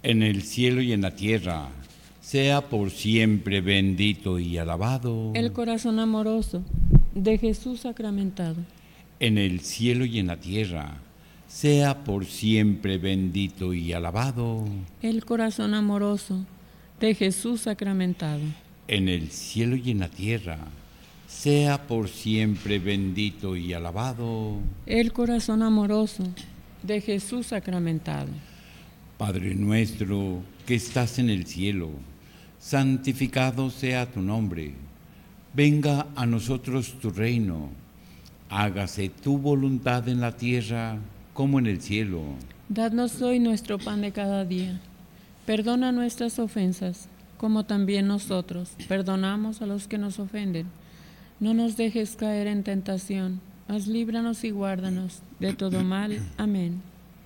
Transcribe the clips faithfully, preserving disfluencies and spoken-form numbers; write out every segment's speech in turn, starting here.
en el cielo y en la tierra, sea por siempre bendito y alabado. El corazón amoroso de Jesús sacramentado. En el cielo y en la tierra, sea por siempre bendito y alabado. El corazón amoroso de Jesús sacramentado. En el cielo y en la tierra, sea por siempre bendito y alabado. El corazón amoroso de Jesús sacramentado. Padre nuestro que estás en el cielo, santificado sea tu nombre. Venga a nosotros tu reino. Hágase tu voluntad en la tierra como en el cielo. Dadnos hoy nuestro pan de cada día. Perdona nuestras ofensas, como también nosotros perdonamos a los que nos ofenden. No nos dejes caer en tentación, mas líbranos y guárdanos de todo mal. Amén.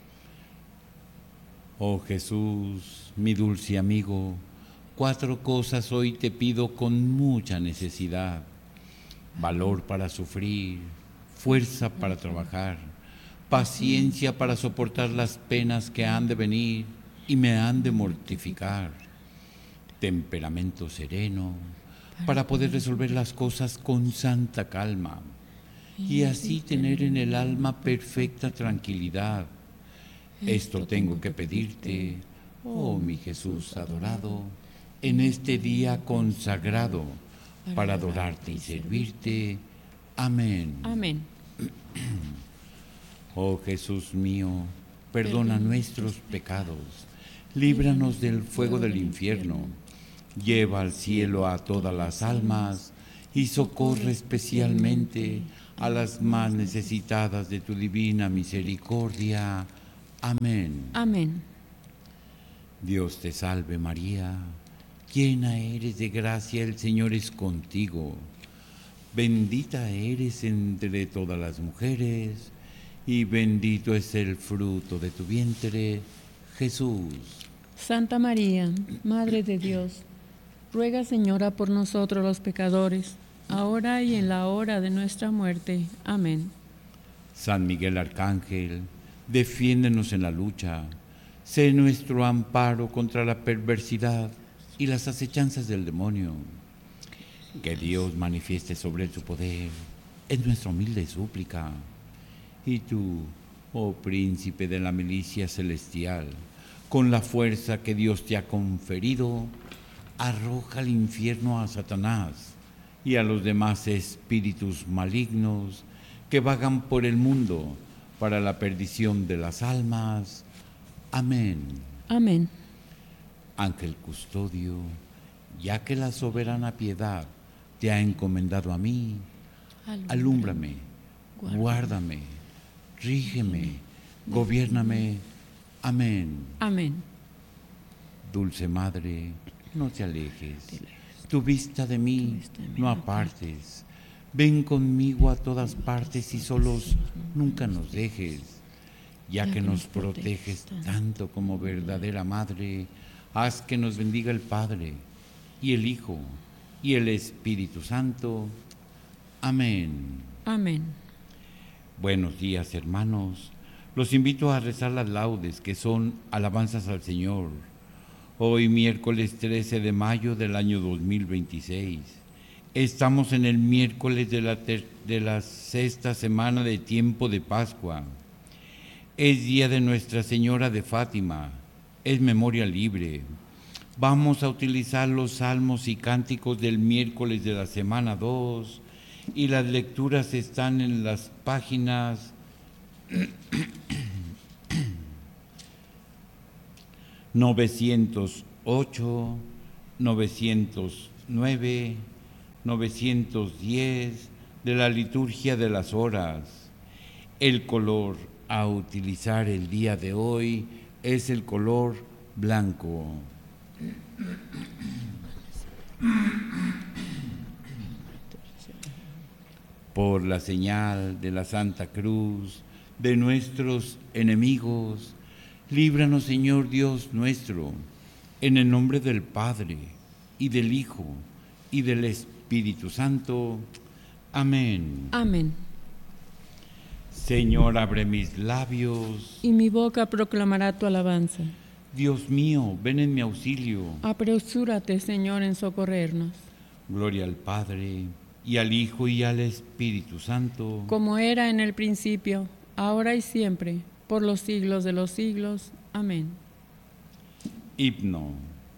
Oh Jesús, mi dulce amigo, cuatro cosas hoy te pido con mucha necesidad: valor para sufrir, fuerza para trabajar, paciencia para soportar las penas que han de venir y me han de mortificar, temperamento sereno para poder resolver las cosas con santa calma y así tener en el alma perfecta tranquilidad. Esto tengo que pedirte, oh mi Jesús adorado, en este día consagrado para adorarte y servirte. Amén. Amén. Oh Jesús mío, perdona nuestros pecados, líbranos del fuego del infierno, lleva al cielo a todas las almas y socorre especialmente a las más necesitadas de tu divina misericordia. Amén. Amén. Dios te salve María, llena eres de gracia, el Señor es contigo. Bendita eres entre todas las mujeres y bendito es el fruto de tu vientre, Jesús. Santa María, Madre de Dios, ruega, Señora, por nosotros los pecadores, ahora y en la hora de nuestra muerte. Amén. San Miguel Arcángel, defiéndenos en la lucha, sé nuestro amparo contra la perversidad y las acechanzas del demonio. Que Dios manifieste sobre él su poder, es nuestra humilde súplica. Y tú, oh príncipe de la milicia celestial, con la fuerza que Dios te ha conferido, arroja al infierno a Satanás y a los demás espíritus malignos que vagan por el mundo para la perdición de las almas. Amén. Amén. Ángel custodio, ya que la soberana piedad te ha encomendado a mí, alúmbrame, guárdame, rígeme, gobiérname. Amén. Amén. Dulce Madre, no te alejes, tu vista de mí no apartes. Ven conmigo a todas partes y solos nunca nos dejes. Ya que nos proteges tanto como verdadera Madre, haz que nos bendiga el Padre, y el Hijo, y el Espíritu Santo. Amén. Amén. Buenos días, hermanos. Los invito a rezar las laudes, que son alabanzas al Señor. Hoy, miércoles trece de mayo del año dos mil veintiséis. Estamos en el miércoles de la, ter- de la sexta semana de tiempo de Pascua. Es día de Nuestra Señora de Fátima. Es memoria libre. Vamos a utilizar los salmos y cánticos del miércoles de la semana dos y las lecturas están en las páginas novecientos ocho, novecientos nueve, novecientos diez de la liturgia de las horas. El color a utilizar el día de hoy es el color blanco. Por la señal de la Santa Cruz de nuestros enemigos, líbranos, Señor Dios nuestro, en el nombre del Padre, y del Hijo, y del Espíritu Santo. Amén. Amén. Señor, abre mis labios, Y mi boca proclamará tu alabanza. Dios mío, ven en mi auxilio. Apresúrate, Señor, en socorrernos. Gloria al Padre, y al Hijo, y al Espíritu Santo. Como era en el principio, ahora y siempre, por los siglos de los siglos. Amén. Himno.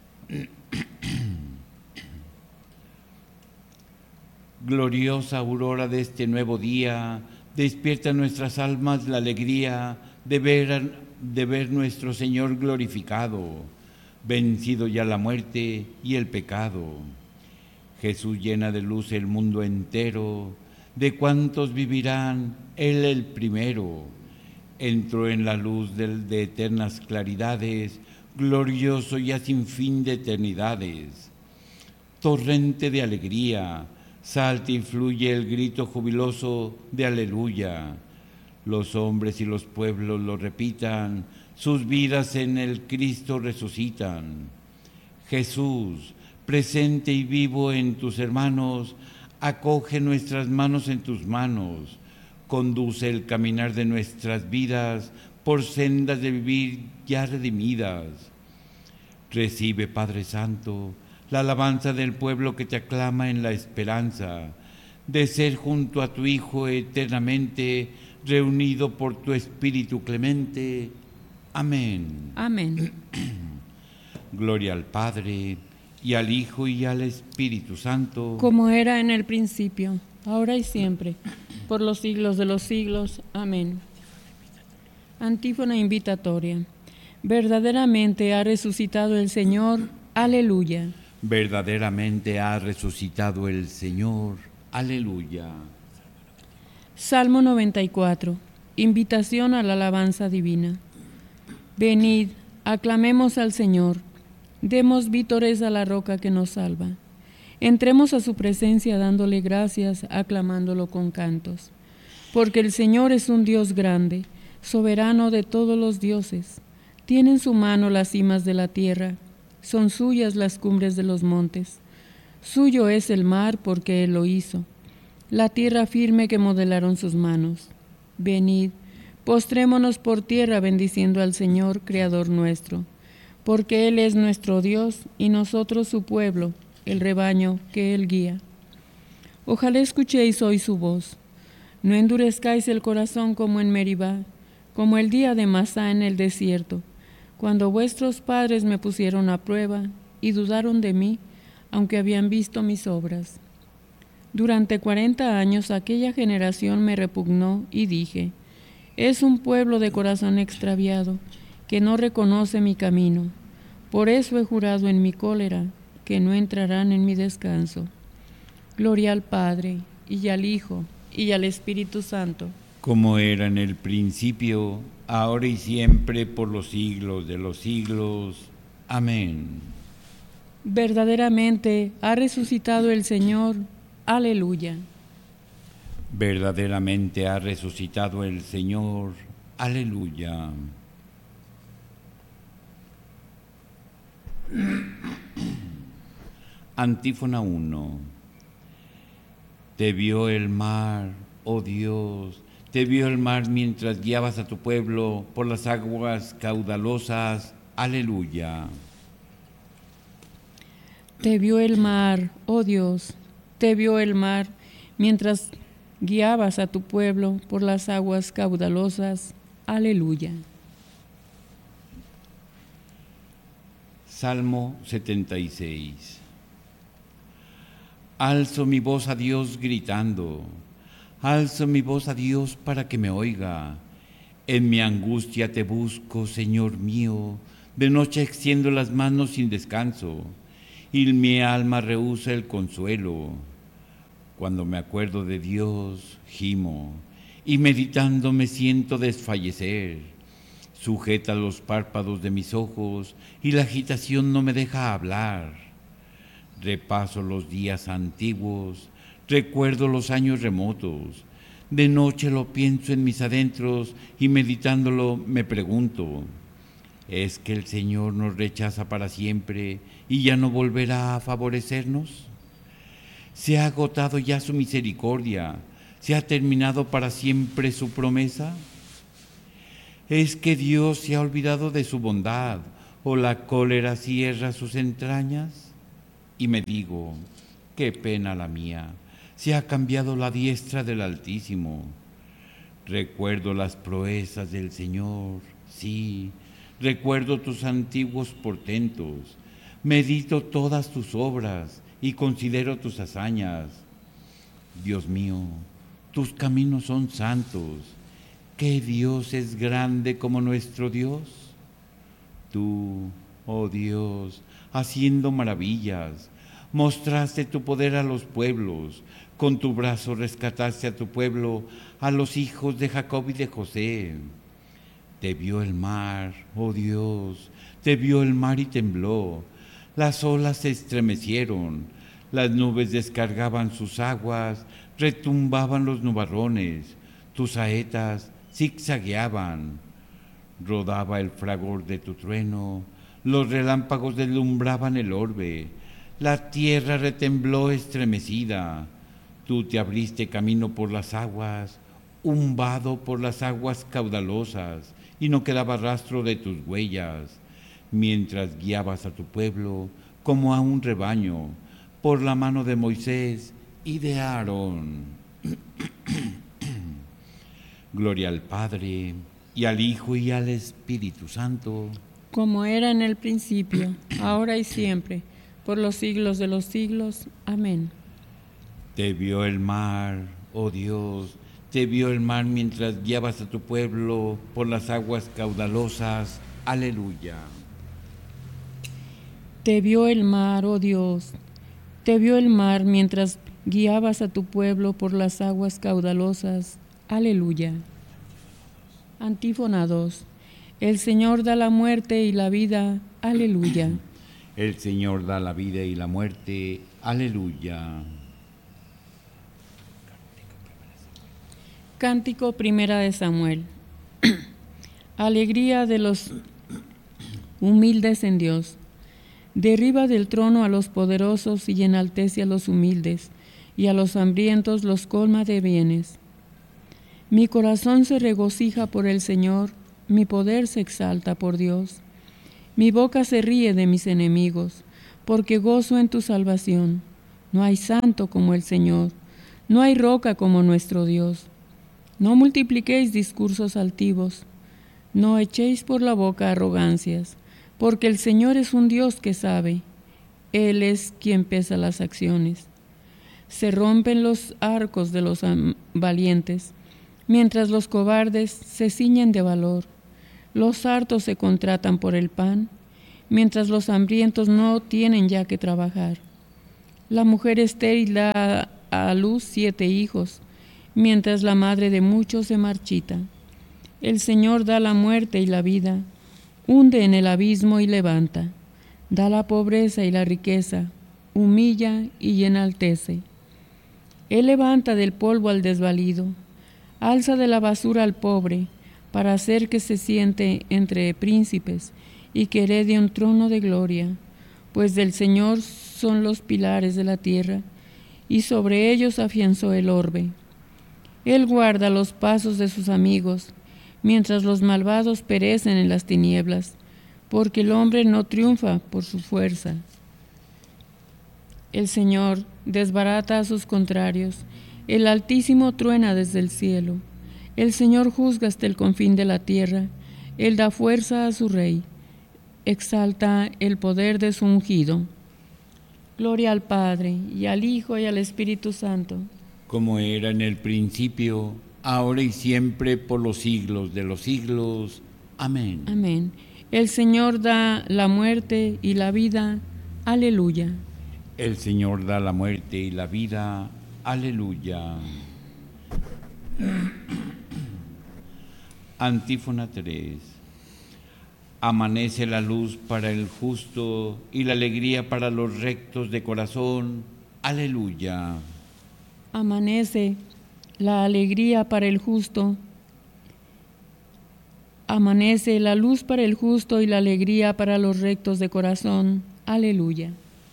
Gloriosa aurora de este nuevo día, despierta en nuestras almas la alegría de ver, de ver nuestro Señor glorificado, vencido ya la muerte y el pecado. Jesús llena de luz el mundo entero, de cuantos vivirán, Él el primero. Entró en la luz de, de eternas claridades, glorioso ya sin fin de eternidades. Torrente de alegría, salta y fluye el grito jubiloso de aleluya. Los hombres y los pueblos lo repitan, sus vidas en el Cristo resucitan. Jesús, presente y vivo en tus hermanos, acoge nuestras manos en tus manos, conduce el caminar de nuestras vidas por sendas de vivir ya redimidas. Recibe, Padre Santo, la alabanza del pueblo que te aclama en la esperanza de ser junto a tu Hijo eternamente, reunido por tu Espíritu clemente. Amén. Amén. Gloria al Padre, y al Hijo, y al Espíritu Santo. Como era en el principio, ahora y siempre, por los siglos de los siglos. Amén. Antífona invitatoria. Verdaderamente ha resucitado el Señor. Aleluya. Verdaderamente ha resucitado el Señor. Aleluya. Salmo noventa y cuatro. Invitación a la alabanza divina. Venid, aclamemos al Señor. Demos vítores a la roca que nos salva. Entremos a su presencia dándole gracias, aclamándolo con cantos. Porque el Señor es un Dios grande, soberano de todos los dioses. Tiene en su mano las cimas de la tierra, son suyas las cumbres de los montes. Suyo es el mar porque Él lo hizo, la tierra firme que modelaron sus manos. Venid, postrémonos por tierra bendiciendo al Señor, Creador nuestro, porque Él es nuestro Dios y nosotros su pueblo, el rebaño que Él guía. Ojalá escuchéis hoy su voz. No endurezcáis el corazón como en Meribá, como el día de Masá en el desierto, cuando vuestros padres me pusieron a prueba y dudaron de mí, aunque habían visto mis obras. Durante cuarenta años aquella generación me repugnó y dije, es un pueblo de corazón extraviado, que no reconoce mi camino. Por eso he jurado en mi cólera, que no entrarán en mi descanso. Gloria al Padre, y al Hijo, y al Espíritu Santo. Como era en el principio, ahora y siempre, por los siglos de los siglos. Amén. Verdaderamente ha resucitado el Señor. Aleluya. Verdaderamente ha resucitado el Señor. Aleluya. Antífona uno. Te vio el mar, oh Dios, te vio el mar mientras guiabas a tu pueblo por las aguas caudalosas. Aleluya. Te vio el mar, oh Dios, te vio el mar mientras guiabas a tu pueblo por las aguas caudalosas. Aleluya. Salmo setenta y seis. Alzo mi voz a Dios gritando, alzo mi voz a Dios para que me oiga. En mi angustia te busco, Señor mío, de noche extiendo las manos sin descanso, y mi alma rehúsa el consuelo. Cuando me acuerdo de Dios, gimo, y meditando me siento desfallecer. Sujeta los párpados de mis ojos, y la agitación no me deja hablar. Repaso los días antiguos, recuerdo los años remotos. De noche lo pienso en mis adentros y meditándolo me pregunto, ¿es que el Señor nos rechaza para siempre y ya no volverá a favorecernos? ¿Se ha agotado ya su misericordia? ¿Se ha terminado para siempre su promesa? ¿Es que Dios se ha olvidado de su bondad ¿O la cólera cierra sus entrañas? Y me digo, qué pena la mía, se ha cambiado la diestra del Altísimo. Recuerdo las proezas del Señor, sí, recuerdo tus antiguos portentos, medito todas tus obras y considero tus hazañas. Dios mío, tus caminos son santos. ¿Qué Dios es grande como nuestro Dios? Tú, oh Dios, haciendo maravillas, mostraste tu poder a los pueblos, con tu brazo rescataste a tu pueblo, a los hijos de Jacob y de José. Te vio el mar, oh Dios, te vio el mar y tembló, las olas se estremecieron, las nubes descargaban sus aguas, retumbaban los nubarrones, tus saetas zigzagueaban. Rodaba el fragor de tu trueno, los relámpagos deslumbraban el orbe, la tierra retembló estremecida. Tú te abriste camino por las aguas, un vado por las aguas caudalosas, y no quedaba rastro de tus huellas, mientras guiabas a tu pueblo como a un rebaño, por la mano de Moisés y de Aarón. Gloria al Padre, y al Hijo, y al Espíritu Santo. Como era en el principio, ahora y siempre, por los siglos de los siglos. Amén. Te vio el mar, oh Dios, te vio el mar mientras guiabas a tu pueblo por las aguas caudalosas. Aleluya. Te vio el mar, oh Dios, te vio el mar mientras guiabas a tu pueblo por las aguas caudalosas. Aleluya. Antífona dos. El Señor da la muerte y la vida. Aleluya. El Señor da la vida y la muerte. Aleluya. Cántico primera de Samuel. Alegría de los humildes en Dios. Derriba del trono a los poderosos y enaltece a los humildes, y a los hambrientos los colma de bienes. Mi corazón se regocija por el Señor, mi poder se exalta por Dios. Mi boca se ríe de mis enemigos, porque gozo en tu salvación. No hay santo como el Señor, no hay roca como nuestro Dios. No multipliquéis discursos altivos, no echéis por la boca arrogancias, porque el Señor es un Dios que sabe, Él es quien pesa las acciones. Se rompen los arcos de los valientes, mientras los cobardes se ciñen de valor. Los hartos se contratan por el pan, mientras los hambrientos no tienen ya que trabajar. La mujer estéril da a luz siete hijos, mientras la madre de muchos se marchita. El Señor da la muerte y la vida, hunde en el abismo y levanta, da la pobreza y la riqueza, humilla y enaltece. Él levanta del polvo al desvalido, alza de la basura al pobre, para hacer que se siente entre príncipes y que herede un trono de gloria, pues del Señor son los pilares de la tierra, y sobre ellos afianzó el orbe. Él guarda los pasos de sus amigos, mientras los malvados perecen en las tinieblas, porque el hombre no triunfa por su fuerza. El Señor desbarata a sus contrarios, el Altísimo truena desde el cielo. El Señor juzga hasta el confín de la tierra, Él da fuerza a su rey, exalta el poder de su ungido. Gloria al Padre, y al Hijo, y al Espíritu Santo. Como era en el principio, ahora y siempre, por los siglos de los siglos. Amén. Amén. El Señor da la muerte y la vida. Aleluya. El Señor da la muerte y la vida. Aleluya. Antífona tres. Amanece la luz para el justo y la alegría para los rectos de corazón. Aleluya. Amanece la alegría para el justo. Amanece la luz para el justo y la alegría para los rectos de corazón. Aleluya.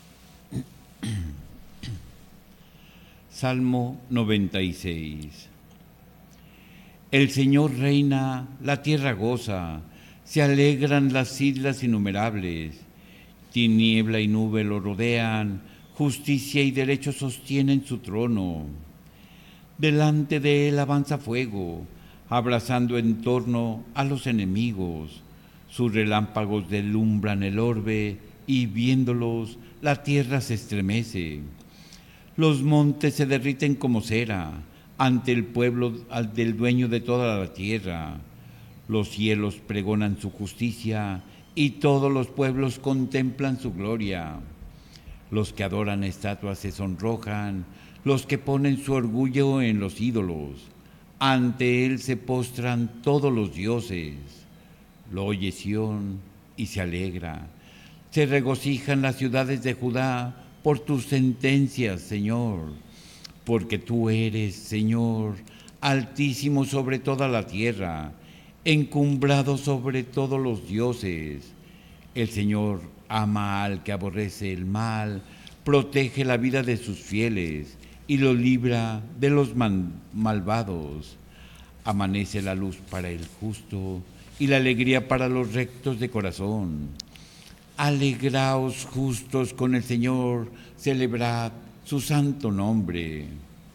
Salmo noventa y seis. El Señor reina, la tierra goza, Se alegran las islas innumerables, tiniebla y nube lo rodean, justicia y derecho sostienen su trono. Delante de él avanza fuego, abrazando en torno a los enemigos. Sus relámpagos deslumbran el orbe y viéndolos la tierra se estremece. Los montes se derriten como cera ante el pueblo del dueño de toda la tierra. Los cielos pregonan su justicia y todos los pueblos contemplan su gloria. Los que adoran estatuas se sonrojan, los que ponen su orgullo en los ídolos. Ante él se postran todos los dioses. Lo oye Sión y se alegra. Se regocijan las ciudades de Judá por tus sentencias, Señor. Porque tú eres, Señor, altísimo sobre toda la tierra, encumbrado sobre todos los dioses. El Señor ama al que aborrece el mal, protege la vida de sus fieles y lo libra de los man- malvados. Amanece la luz para el justo y la alegría para los rectos de corazón. Alegraos justos con el Señor, celebrad su santo nombre.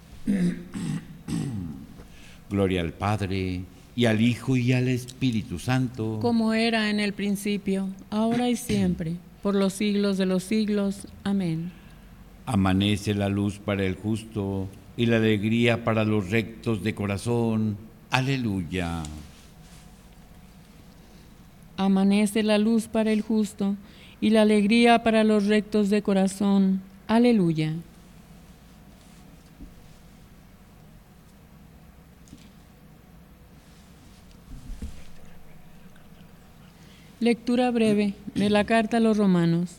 Gloria al Padre, y al Hijo, y al Espíritu Santo. Como era en el principio, ahora y siempre, por los siglos de los siglos. Amén. Amanece la luz para el justo, y la alegría para los rectos de corazón. Aleluya. Amanece la luz para el justo, y la alegría para los rectos de corazón. Aleluya. Lectura breve de la carta a los Romanos.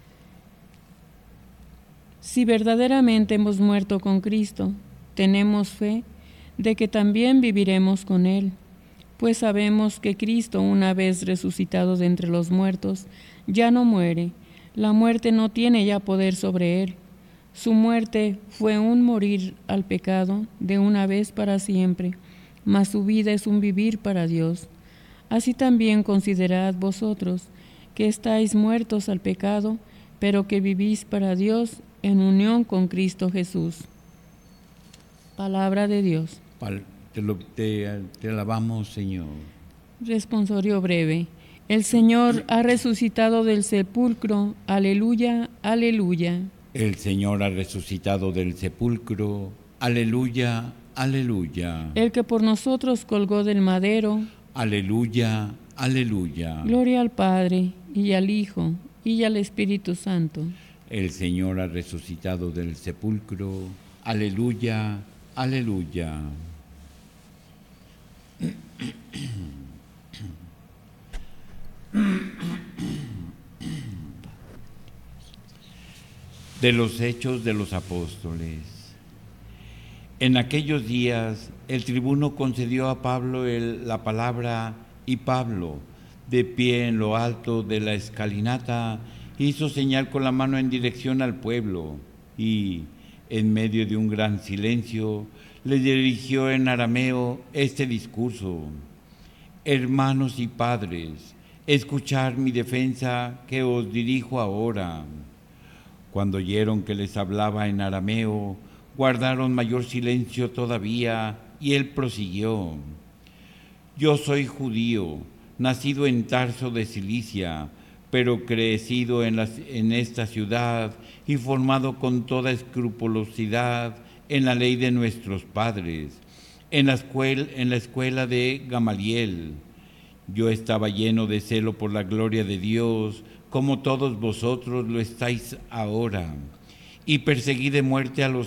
Si verdaderamente hemos muerto con Cristo, tenemos fe de que también viviremos con Él, pues sabemos que Cristo, una vez resucitado de entre los muertos, ya no muere. La muerte no tiene ya poder sobre Él. Su muerte fue un morir al pecado de una vez para siempre, mas su vida es un vivir para Dios. Así también considerad vosotros que estáis muertos al pecado, pero que vivís para Dios en unión con Cristo Jesús. Palabra de Dios. Te, lo, te, te alabamos, Señor. Responsorio breve. El Señor ha resucitado del sepulcro. Aleluya, aleluya. El Señor ha resucitado del sepulcro. Aleluya, aleluya. El que por nosotros colgó del madero. Aleluya, aleluya. Gloria al Padre, y al Hijo, y al Espíritu Santo. El Señor ha resucitado del sepulcro. Aleluya, aleluya. De los Hechos de los Apóstoles. En aquellos días el tribuno concedió a Pablo el, la palabra, y Pablo, de pie en lo alto de la escalinata, hizo señal con la mano en dirección al pueblo y, en medio de un gran silencio, le dirigió en arameo este discurso: Hermanos y padres, escuchad mi defensa que os dirijo ahora. Cuando oyeron que les hablaba en arameo, guardaron mayor silencio todavía, y él prosiguió: Yo soy judío, nacido en Tarso de Cilicia, pero crecido en, la, en esta ciudad y formado con toda escrupulosidad en la ley de nuestros padres, en la escuela, en la escuela de Gamaliel. Yo estaba lleno de celo por la gloria de Dios, como todos vosotros lo estáis ahora, y perseguí de muerte a los